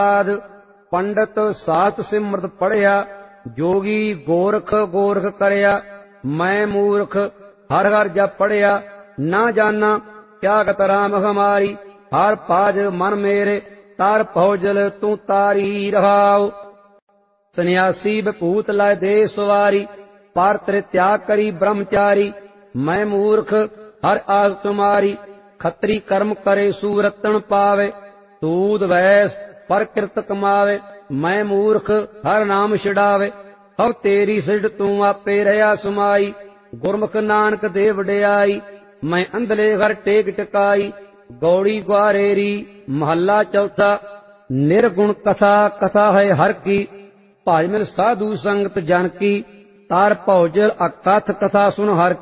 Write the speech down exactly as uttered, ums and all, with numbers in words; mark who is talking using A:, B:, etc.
A: ਪੰਡਤ ਸਾਤ ਸਿਮਰਤ ਪੜਿਆ, ਜੋਗੀ ਗੋਰਖ ਗੋਰਖ ਕਰਿਆ। ਮੈਂ ਮੂਰਖ ਹਰ ਹਰ ਜਪ ਪੜਿਆ, ਨਾ ਜਾਨਾ ਕਿਆ ਗਤ ਰਾਮ ਹਮਾਰੀ। ਹਰ ਪਾਜ ਮਨ ਮੇਰੇ ਤਾਰ ਭੌਜਲ ਤੂੰ ਤਾਰੀ ਰਹਾਉ। ਸੰਨਿਆਸੀ ਬਭੂਤ ਲੈ ਦੇ ਸਵਾਰੀ, ਪਰ ਤ੍ਰਿ ਤਿਆਗ ਕਰੀ ਬ੍ਰਹਮਚਾਰੀ। ਮੈਂ ਮੂਰਖ ਹਰ ਆਸ ਤੁਮਾਰੀ, ਖੱਤਰੀ ਕਰਮ ਕਰੇ ਸੂਰਤਨ ਪਾਵੇ। ਸੂਦ ਵੈਸ ਪਰ ਕਿਰਤ ਕਮਾਵੇ, ਮੈਂ ਮੂਰਖ ਹਰ ਨਾਮ ਛਡਾਵੇ। ਹਉ ਤੇਰੀ ਸਿਰਡ ਤੂੰ ਆਪੇ ਰਹਾ ਸਮਾਈ, ਗੁਰਮੁਖ ਨਾਨਕ ਦੇ ਵਡਿਆਈ। ਮੈਂ ਅੰਧਲੇ ਘਰ ਟੇਕ ਟਿਕਾਈ, ਗੌੜੀ ਗੁਆਰੇਰੀ ਮਹੱਲਾ ਚੌਥਾ। ਨਿਰਗੁਣ ਕਥਾ ਕਥਾ ਹੈ ਹਰ ਕੀ, ਭਾਜ ਮਿਲ ਸਾਧੂ ਸੰਗਤ ਜਨ ਕੀ। ਤਾਰ ਭੌਜਲ ਅਕਥ ਕਥਾ ਸੁਣ ਹਰ